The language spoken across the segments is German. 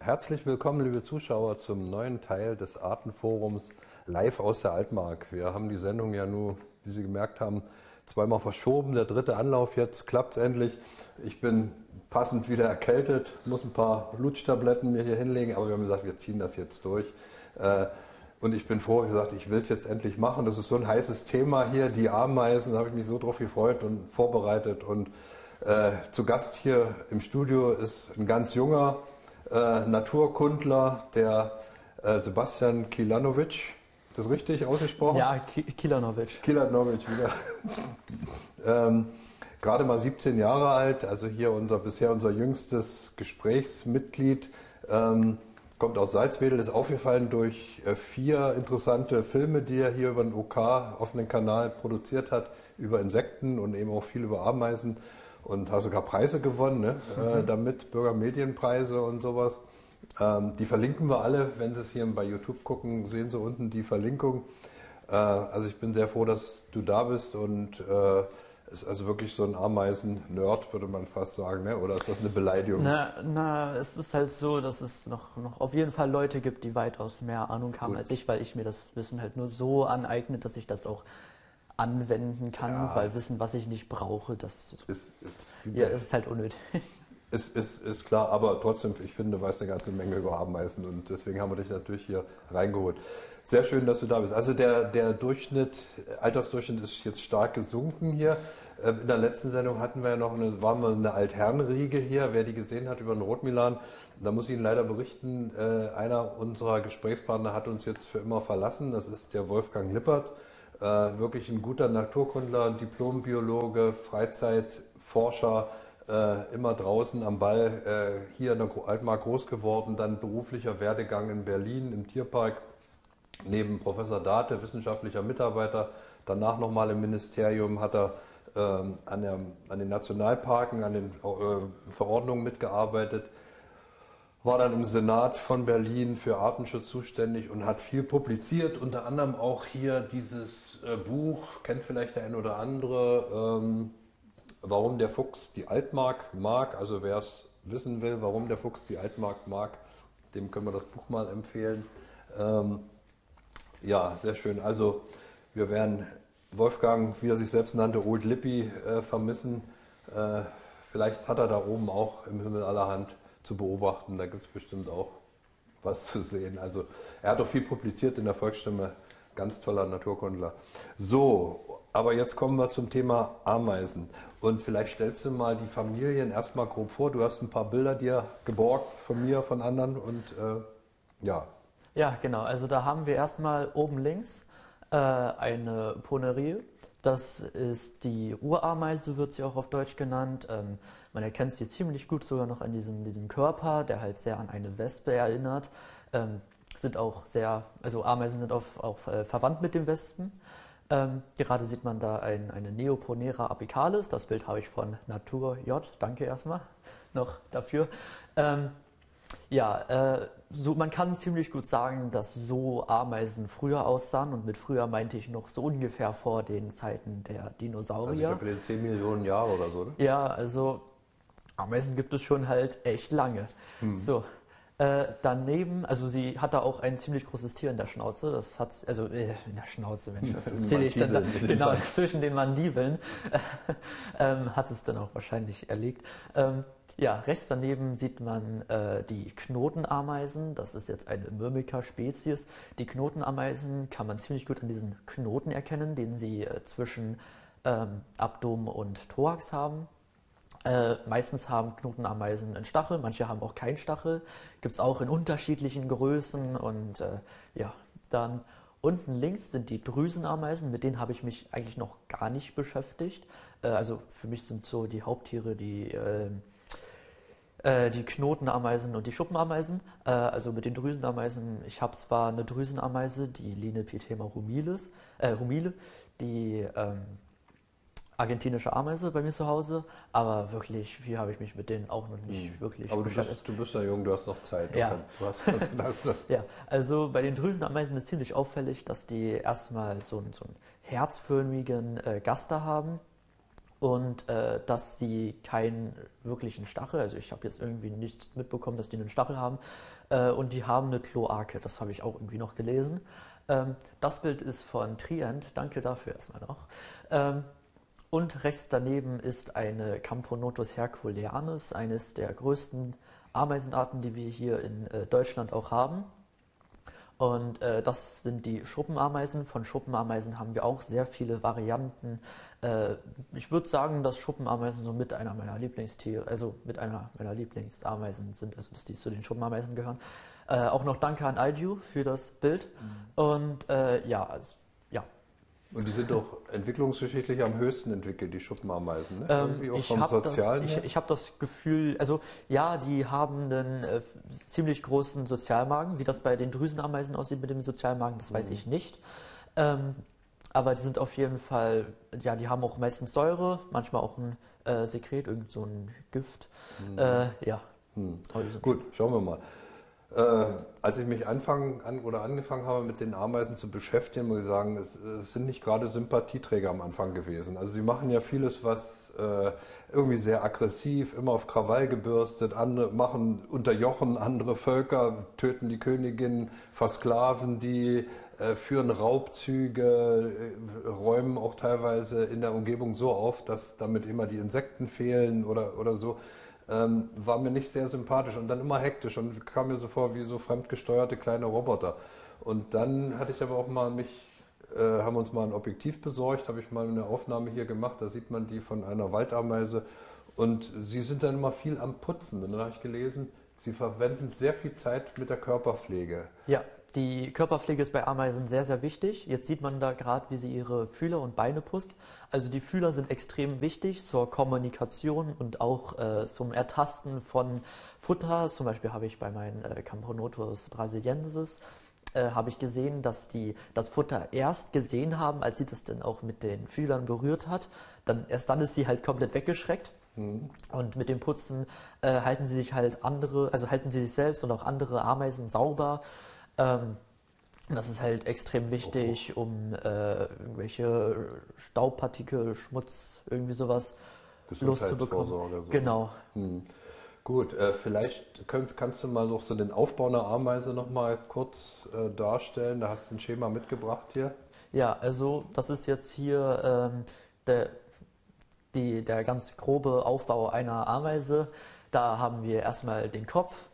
Herzlich willkommen, liebe Zuschauer, zum neuen Teil des Artenforums live aus der Altmark. Wir haben die Sendung ja nur, wie Sie gemerkt haben, zweimal verschoben. Der dritte Anlauf, jetzt klappt es endlich. Ich bin passend wieder erkältet, muss ein paar Lutschtabletten mir hier hinlegen, aber wir haben gesagt, wir ziehen das jetzt durch. Und ich bin froh, wie gesagt, ich will es jetzt endlich machen. Das ist so ein heißes Thema hier, die Ameisen, da habe ich mich so drauf gefreut und vorbereitet. Und zu Gast hier im Studio ist ein ganz junger Naturkundler, der Sebastian Kilanovic. Ist das richtig ausgesprochen? Ja, Kilanovic. Kilanovic wieder. Gerade mal 17 Jahre alt, also hier bisher unser jüngstes Gesprächsmitglied. Kommt aus Salzwedel, ist aufgefallen durch 4 interessante Filme, die er hier über den OK offenen Kanal produziert hat, über Insekten und eben auch viel über Ameisen. Und hat sogar Preise gewonnen, ne? Damit, Bürgermedienpreise und sowas. Die verlinken wir alle, wenn Sie es hier bei YouTube gucken, sehen Sie unten die Verlinkung. Also ich bin sehr froh, dass du da bist und ist also wirklich so ein Ameisen-Nerd, würde man fast sagen, ne? Oder ist das eine Beleidigung? Es ist halt so, dass es noch auf jeden Fall Leute gibt, die weitaus mehr Ahnung haben als ich, weil ich mir das Wissen halt nur so aneigne, dass ich das auch anwenden kann, ja. Weil Wissen, was ich nicht brauche, das ist halt unnötig. Ist klar, aber trotzdem, ich finde, du weißt eine ganze Menge über Ameisen und deswegen haben wir dich natürlich hier reingeholt. Sehr schön, dass du da bist. Also der Altersdurchschnitt ist jetzt stark gesunken hier. In der letzten Sendung waren wir eine Altherrenriege hier, wer die gesehen hat über den Rotmilan. Da muss ich Ihnen leider berichten, einer unserer Gesprächspartner hat uns jetzt für immer verlassen, das ist der Wolfgang Lippert. Wirklich ein guter Naturkundler, Diplombiologe, Freizeitforscher, immer draußen am Ball, hier in der Altmark groß geworden, dann beruflicher Werdegang in Berlin im Tierpark, neben Professor Date, wissenschaftlicher Mitarbeiter, danach nochmal im Ministerium hat er an den Nationalparken, an den Verordnungen mitgearbeitet, war dann im Senat von Berlin für Artenschutz zuständig und hat viel publiziert, unter anderem auch hier dieses Buch, kennt vielleicht der ein oder andere, Warum der Fuchs die Altmark mag. Also wer es wissen will, warum der Fuchs die Altmark mag, dem können wir das Buch mal empfehlen. Ja, sehr schön. Also wir werden Wolfgang, wie er sich selbst nannte, Old Lippy vermissen. Vielleicht hat er da oben auch im Himmel allerhand zu beobachten. Da gibt es bestimmt auch was zu sehen. Also er hat auch viel publiziert in der Volksstimme. Ganz toller Naturkundler. So, aber jetzt kommen wir zum Thema Ameisen. Und vielleicht stellst du mal die Familien erstmal grob vor. Du hast ein paar Bilder dir geborgt von mir, von anderen und ja. Ja, genau. Also da haben wir erstmal oben links eine Ponerie. Das ist die Urameise, wird sie auch auf Deutsch genannt. Man erkennt sie ziemlich gut sogar noch an diesem Körper, der halt sehr an eine Wespe erinnert. Ameisen sind auch verwandt mit den Wespen. Gerade sieht man da eine Neoponera apicalis. Das Bild habe ich von Natur J. Danke erstmal noch dafür. Man kann ziemlich gut sagen, dass so Ameisen früher aussahen. Und mit früher meinte ich noch so ungefähr vor den Zeiten der Dinosaurier. Also ich glaube 10 Millionen Jahre oder so, ne? Ja, also Ameisen gibt es schon halt echt lange. So. Daneben, also sie hatte auch ein ziemlich großes Tier in der Schnauze, in der Schnauze, Mensch, was erzähle ich denn da? Genau, zwischen den Mandibeln hat es dann auch wahrscheinlich erlegt. Rechts daneben sieht man die Knotenameisen, das ist jetzt eine Myrmica-Spezies. Die Knotenameisen kann man ziemlich gut an diesen Knoten erkennen, den sie zwischen Abdomen und Thorax haben. Meistens haben Knotenameisen einen Stachel, manche haben auch keinen Stachel. Gibt es auch in unterschiedlichen Größen. Und dann unten links sind die Drüsenameisen, mit denen habe ich mich eigentlich noch gar nicht beschäftigt. Also für mich sind so die Haupttiere die Knotenameisen und die Schuppenameisen. Also mit den Drüsenameisen, ich habe zwar eine Drüsenameise, die Linepithema humile, die argentinische Ameise bei mir zu Hause, aber wirklich, wie habe ich mich mit denen auch noch nicht wirklich beschäftigt. Aber du bist ja jung, du hast noch Zeit. Ja. Was ja, also bei den Drüsenameisen ist ziemlich auffällig, dass die erstmal so einen herzförmigen Gaster haben und dass sie keinen wirklichen Stachel, also ich habe jetzt irgendwie nicht mitbekommen, dass die einen Stachel haben, und die haben eine Kloake, das habe ich auch irgendwie noch gelesen. Das Bild ist von Trient, danke dafür erstmal noch. Und rechts daneben ist eine Camponotus herculeanus, eines der größten Ameisenarten, die wir hier in Deutschland auch haben. Und das sind die Schuppenameisen. Von Schuppenameisen haben wir auch sehr viele Varianten. Ich würde sagen, dass Schuppenameisen so mit einer meiner Lieblingstiere, also mit einer meiner Lieblingsameisen sind, also dass die zu den Schuppenameisen gehören. Auch noch danke an Aldiu für das Bild. Und ja. Und die sind doch entwicklungsgeschichtlich am höchsten entwickelt, die Schuppenameisen, ne? Irgendwie auch Ich vom habe Sozialen her? ich hab das Gefühl, also ja, die haben einen ziemlich großen Sozialmagen. Wie das bei den Drüsenameisen aussieht mit dem Sozialmagen, das weiß ich nicht. Aber die sind auf jeden Fall, ja, die haben auch meistens Säure, manchmal auch ein Sekret, irgend so ein Gift. Ja. Gut, schauen wir mal. Als ich mich angefangen habe, mit den Ameisen zu beschäftigen, muss ich sagen, es sind nicht gerade Sympathieträger am Anfang gewesen. Also sie machen ja vieles, was irgendwie sehr aggressiv, immer auf Krawall gebürstet, andere unterjochen andere Völker, töten die Königin, versklaven die, führen Raubzüge, räumen auch teilweise in der Umgebung so auf, dass damit immer die Insekten fehlen oder so. War mir nicht sehr sympathisch und dann immer hektisch und kam mir so vor wie so fremdgesteuerte kleine Roboter. Und dann hatte ich aber auch mal haben uns mal ein Objektiv besorgt, habe ich mal eine Aufnahme hier gemacht, da sieht man die von einer Waldameise und sie sind dann immer viel am Putzen. Und dann habe ich gelesen, sie verwenden sehr viel Zeit mit der Körperpflege. Ja, die Körperpflege ist bei Ameisen sehr, sehr wichtig. Jetzt sieht man da gerade, wie sie ihre Fühler und Beine putzt. Also die Fühler sind extrem wichtig zur Kommunikation und auch zum Ertasten von Futter. Zum Beispiel habe ich bei meinen Camponotus brasiliensis habe ich gesehen, dass die das Futter erst gesehen haben, als sie das dann auch mit den Fühlern berührt hat. Erst dann ist sie halt komplett weggeschreckt. Und mit dem Putzen halten sie sich halt halten sie sich selbst und auch andere Ameisen sauber. Das ist halt extrem wichtig, um irgendwelche Staubpartikel, Schmutz, irgendwie sowas loszubekommen. So. Genau. Gut, vielleicht kannst du mal so den Aufbau einer Ameise noch mal kurz darstellen. Da hast du ein Schema mitgebracht hier. Ja, also das ist jetzt hier der ganz grobe Aufbau einer Ameise. Da haben wir erstmal den Kopf,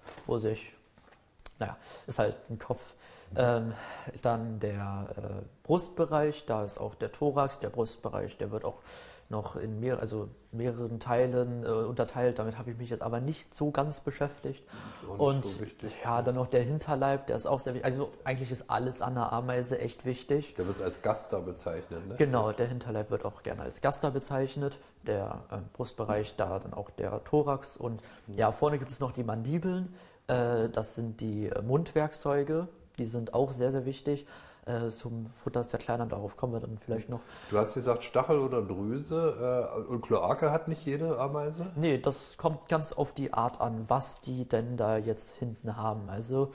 ist halt ein Kopf. Dann der Brustbereich, da ist auch der Thorax, der Brustbereich, der wird auch noch in mehreren Teilen unterteilt. Damit habe ich mich jetzt aber nicht so ganz beschäftigt. Und so wichtig. Ja, dann noch der Hinterleib, der ist auch sehr wichtig. Also eigentlich ist alles an der Ameise echt wichtig. Der wird als Gaster bezeichnet, ne? Genau, der Hinterleib wird auch gerne als Gaster bezeichnet. Der Brustbereich, da dann auch der Thorax. Und ja, vorne gibt es noch die Mandibeln. Das sind die Mundwerkzeuge. Die sind auch sehr, sehr wichtig. Zum Futter zerkleinern, darauf kommen wir dann vielleicht noch. Du hast gesagt Stachel oder Drüse und Kloake hat nicht jede Ameise? Nee, das kommt ganz auf die Art an, was die denn da jetzt hinten haben. Also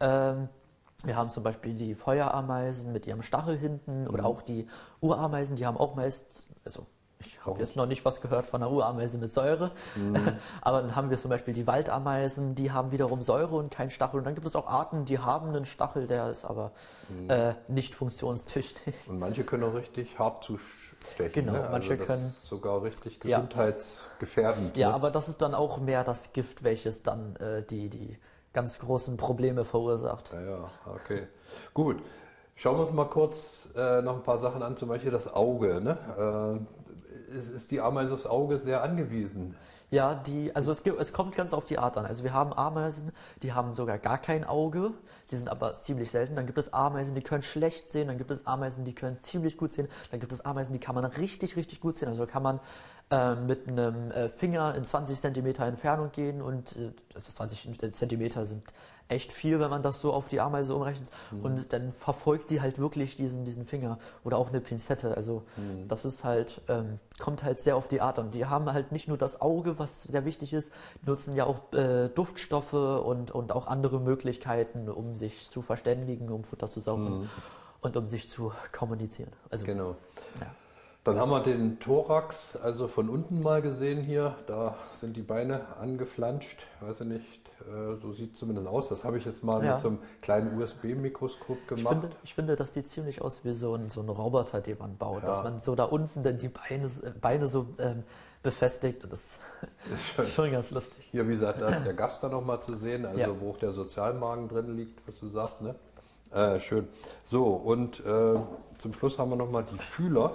wir haben zum Beispiel die Feuerameisen mit ihrem Stachel hinten oder auch die Urameisen, die haben auch meist, also ich habe jetzt noch nicht was gehört von einer Urameise mit Säure, aber dann haben wir zum Beispiel die Waldameisen, die haben wiederum Säure und keinen Stachel. Und dann gibt es auch Arten, die haben einen Stachel, der ist aber nicht funktionstüchtig. Und manche können auch richtig hart zustechen. Genau, ne? manche das können ist sogar richtig gesundheitsgefährdend. Ja, ne? aber das ist dann auch mehr das Gift, welches dann die ganz großen Probleme verursacht. Ja, okay. Gut. Schauen wir uns mal kurz noch ein paar Sachen an, zum Beispiel das Auge. Ne? Ist die Ameise aufs Auge sehr angewiesen? Ja, es kommt ganz auf die Art an. Also wir haben Ameisen, die haben sogar gar kein Auge, die sind aber ziemlich selten. Dann gibt es Ameisen, die können schlecht sehen, dann gibt es Ameisen, die können ziemlich gut sehen, dann gibt es Ameisen, die kann man richtig, richtig gut sehen. Also kann man mit einem Finger in 20 Zentimeter Entfernung gehen und 20 Zentimeter sind echt viel, wenn man das so auf die Ameise umrechnet. Und dann verfolgt die halt wirklich diesen Finger oder auch eine Pinzette. Also das ist halt, kommt halt sehr auf die Art an. Die haben halt nicht nur das Auge, was sehr wichtig ist, die nutzen ja auch Duftstoffe und auch andere Möglichkeiten, um sich zu verständigen, um Futter zu saugen und um sich zu kommunizieren. Also, genau. Ja. Dann haben wir den Thorax, also von unten mal gesehen hier. Da sind die Beine angeflanscht. Weiß ich nicht, so sieht es zumindest aus. Das habe ich jetzt mal Ja. mit so einem kleinen USB-Mikroskop gemacht. Ich finde, das sieht ziemlich aus wie so ein Roboter, den man baut. Ja. Dass man so da unten dann die Beine so befestigt. Und das ist schon ganz lustig. Hier, wie gesagt, da ist der Gaster nochmal zu sehen, also Ja. wo auch der Sozialmagen drin liegt, was du sagst, ne? Schön. So, und zum Schluss haben wir nochmal die Fühler.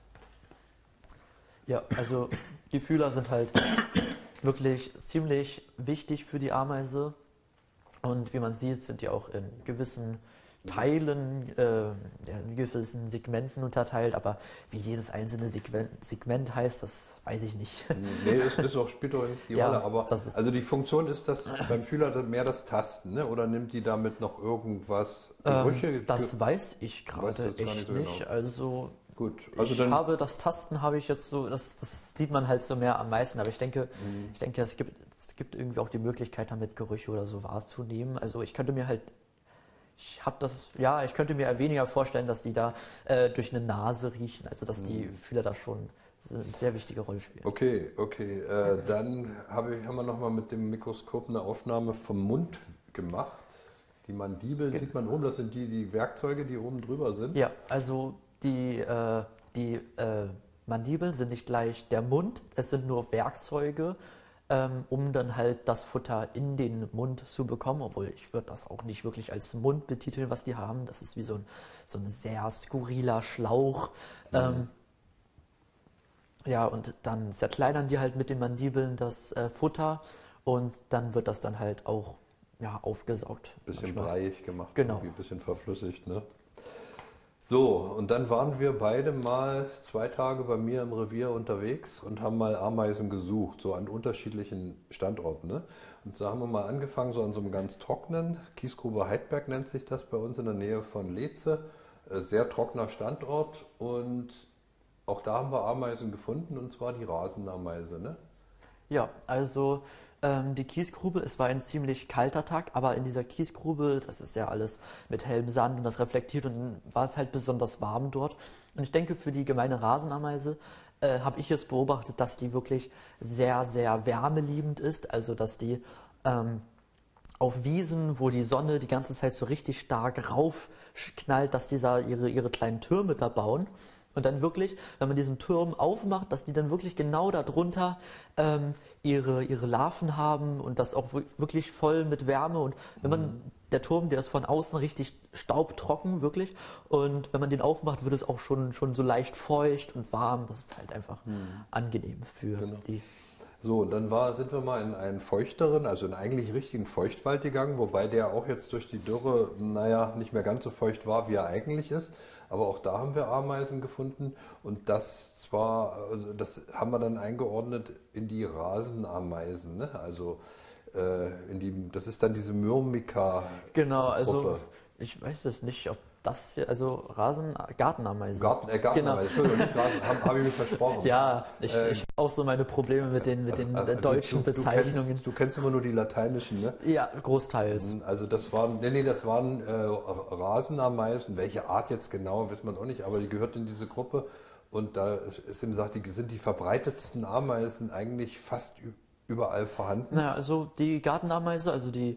Ja, also die Fühler sind halt wirklich ziemlich wichtig für die Ameise. Und wie man sieht, sind die auch in gewissen Teilen, in gewissen Segmenten unterteilt. Aber wie jedes einzelne Segment heißt, das weiß ich nicht. Nee, ist auch, spielt doch nicht die Ja, Rolle. Aber das ist- also die Funktion ist das beim Fühler mehr das Tasten, ne? Oder nimmt die damit noch irgendwas Gerüche? Das weiß ich Weißt du gerade jetzt gar echt nicht so nicht. genau. Also Gut, also ich dann habe das Tasten habe ich jetzt so, das sieht man halt so mehr am meisten, aber ich denke, es gibt irgendwie auch die Möglichkeit, damit Gerüche oder so wahrzunehmen. Also ich könnte mir weniger vorstellen, dass die da durch eine Nase riechen, also dass die Fühler da schon eine sehr wichtige Rolle spielen. Okay. Dann haben wir nochmal mit dem Mikroskop eine Aufnahme vom Mund gemacht. Die Mandibeln sieht man oben, das sind die Werkzeuge, die oben drüber sind. Ja, also die Mandibeln sind nicht gleich der Mund, es sind nur Werkzeuge, um dann halt das Futter in den Mund zu bekommen, obwohl ich würde das auch nicht wirklich als Mund betiteln, was die haben. Das ist wie so ein sehr skurriler Schlauch. Ja, und dann zerkleinern die halt mit den Mandibeln das Futter und dann wird das dann halt auch aufgesaugt. Bisschen manchmal. breiig gemacht, Genau. irgendwie ein bisschen verflüssigt, ne? So, und dann waren wir beide mal 2 Tage bei mir im Revier unterwegs und haben mal Ameisen gesucht, so an unterschiedlichen Standorten, ne? Und so haben wir mal angefangen, so an so einem ganz trockenen, Kiesgrube Heidberg nennt sich das bei uns in der Nähe von Leze, sehr trockener Standort und auch da haben wir Ameisen gefunden und zwar die Rasenameise, ne? Ja, also die Kiesgrube, es war ein ziemlich kalter Tag, aber in dieser Kiesgrube, das ist ja alles mit hellem Sand und das reflektiert und dann war es halt besonders warm dort. Und ich denke, für die gemeine Rasenameise habe ich jetzt beobachtet, dass die wirklich sehr, sehr wärmeliebend ist, also dass die auf Wiesen, wo die Sonne die ganze Zeit so richtig stark raufknallt, dass die da ihre kleinen Türme da bauen. Und dann wirklich, wenn man diesen Turm aufmacht, dass die dann wirklich genau darunter ihre Larven haben und das auch wirklich voll mit Wärme. Und wenn man, der Turm, der ist von außen richtig staubtrocken, wirklich. Und wenn man den aufmacht, wird es auch schon so leicht feucht und warm. Das ist halt einfach angenehm für die. So, und dann sind wir mal in einen feuchteren, also in eigentlich richtigen Feuchtwald gegangen, wobei der auch jetzt durch die Dürre, nicht mehr ganz so feucht war, wie er eigentlich ist. Aber auch da haben wir Ameisen gefunden und das haben wir dann eingeordnet in die Rasenameisen, ne? Also das ist dann diese Myrmica. Genau, also Gruppe. ich weiß es nicht, ob das hier, also Gartenameisen. Gartenameisen, Genau. Entschuldigung, nicht Rasen, habe ich mich versprochen. Ja, ich habe auch so meine Probleme mit den deutschen Bezeichnungen. Du kennst immer nur die lateinischen, ne? Ja, großteils. Also das waren Rasenameisen. Welche Art jetzt genau, weiß man auch nicht, aber die gehört in diese Gruppe. Und da ist eben gesagt, die sind die verbreitetsten Ameisen eigentlich fast überall vorhanden. Naja, also die Gartenameise, also die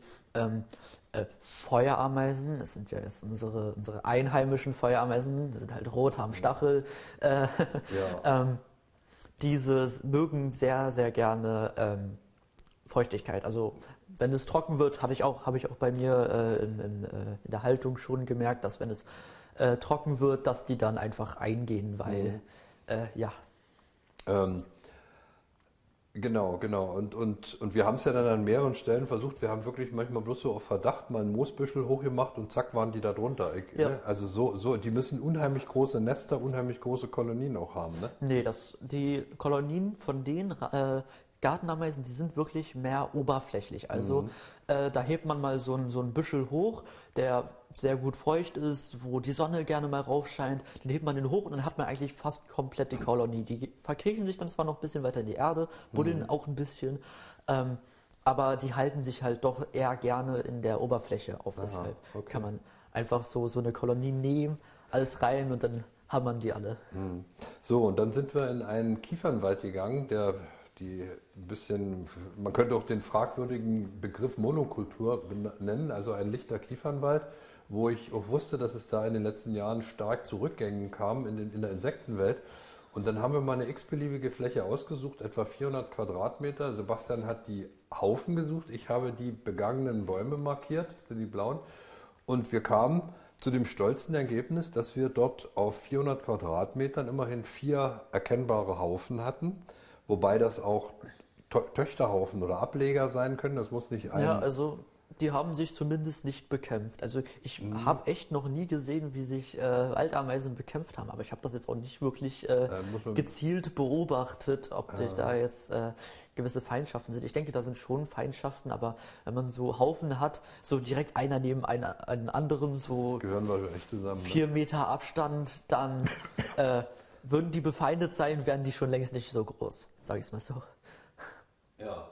Feuerameisen, das sind ja jetzt unsere einheimischen Feuerameisen, die sind halt rot, haben Stachel. Diese mögen sehr, sehr gerne Feuchtigkeit. Also wenn es trocken wird, habe ich auch bei mir in der Haltung schon gemerkt, dass wenn es trocken wird, dass die dann einfach eingehen, weil Genau. Und wir haben es ja dann an mehreren Stellen versucht. Wir haben wirklich manchmal bloß so auf Verdacht mal ein Moosbüschel hochgemacht und zack waren die da drunter. Ne? Also die müssen unheimlich große Nester, unheimlich große Kolonien auch haben, ne? Nee, die Kolonien von den Gartenameisen, die sind wirklich mehr oberflächlich. Also da hebt man mal so ein Büschel hoch, der sehr gut feucht ist, wo die Sonne gerne mal raufscheint. Dann hebt man den hoch und dann hat man eigentlich fast komplett die Kolonie. Die verkriechen sich dann zwar noch ein bisschen weiter in die Erde, buddeln auch ein bisschen, aber die halten sich halt doch eher gerne in der Oberfläche auf. Deshalb kann man einfach so eine Kolonie nehmen, alles rein und dann haben die alle. So, und dann sind wir in einen Kiefernwald gegangen, die ein bisschen, man könnte auch den fragwürdigen Begriff Monokultur nennen, also ein lichter Kiefernwald, wo ich auch wusste, dass es da in den letzten Jahren stark zu Rückgängen kam in der Insektenwelt. Und dann haben wir mal eine x-beliebige Fläche ausgesucht, etwa 400 Quadratmeter. Sebastian hat die Haufen gesucht, ich habe die begangenen Bäume markiert, die blauen. Und wir kamen zu dem stolzen Ergebnis, dass wir dort auf 400 Quadratmetern immerhin 4 erkennbare Haufen hatten, wobei das auch Töchterhaufen oder Ableger sein können. Das muss nicht ein... Ja, also die haben sich zumindest nicht bekämpft. Also ich habe echt noch nie gesehen, wie sich Waldameisen bekämpft haben, aber ich habe das jetzt auch nicht wirklich gezielt beobachtet, ob da jetzt gewisse Feindschaften sind. Ich denke, da sind schon Feindschaften, aber wenn man so Haufen hat, so direkt einer neben einen anderen, so gehören wir echt zusammen, 4 Meter Abstand, dann würden die befeindet sein, wären die schon längst nicht so groß, sage ich es mal so. Ja,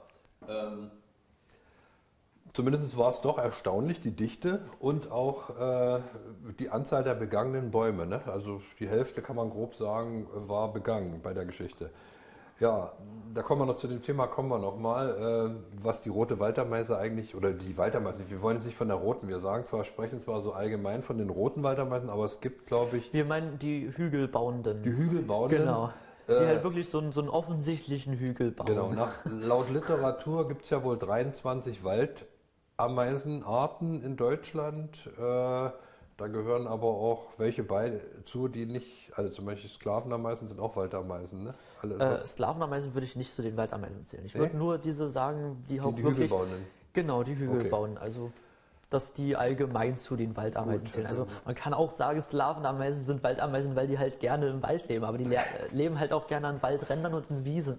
zumindest war es doch erstaunlich, die Dichte und auch die Anzahl der begangenen Bäume. Ne? Also die Hälfte, kann man grob sagen, war begangen bei der Geschichte. Ja, da kommen wir noch zu dem Thema, was die rote Waldameise eigentlich, oder die Waldameisen, wir wollen jetzt nicht von der roten, sprechen zwar so allgemein von den roten Waldameisen, aber es gibt, glaube ich... Wir meinen die Hügelbauenden. Die Hügelbauenden? Genau. Die halt wirklich so einen offensichtlichen Hügel bauen. Genau, laut Literatur gibt es ja wohl 23 Waldameisenarten in Deutschland. Da gehören aber auch welche zu, die nicht, also zum Beispiel Sklavenameisen sind auch Waldameisen, ne? Sklavenameisen würde ich nicht zu den Waldameisen zählen. Ich würde nur diese sagen, die auch wirklich... Hügelbauenden. Genau, die Hügelbauenden. Also, dass die allgemein zu den Waldameisen zählen. Also man kann auch sagen, Sklavenameisen sind Waldameisen, weil die halt gerne im Wald leben, aber die leben halt auch gerne an Waldrändern und in Wiesen.